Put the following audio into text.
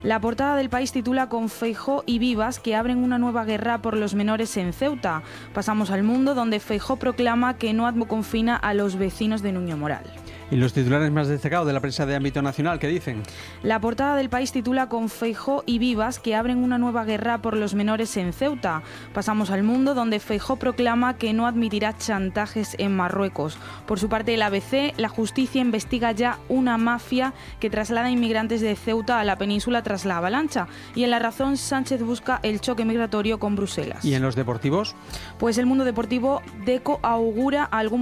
La portada del País titula con Feijóo y Vivas que abren una nueva guerra por los menores en Ceuta. Pasamos al Mundo, donde Feijóo proclama que no confina a los vecinos de Nuño Moral. ¿Y los titulares más destacados de la prensa de ámbito nacional qué dicen? La portada del País titula con Feijóo y Vivas que abren una nueva guerra por los menores en Ceuta. Pasamos al Mundo, donde Feijóo proclama que no admitirá chantajes en Marruecos. Por su parte, el ABC, la justicia investiga ya una mafia que traslada inmigrantes de Ceuta a la península tras la avalancha. Y en La Razón, Sánchez busca el choque migratorio con Bruselas. ¿Y en los deportivos? Pues el Mundo Deportivo, Deco augura algún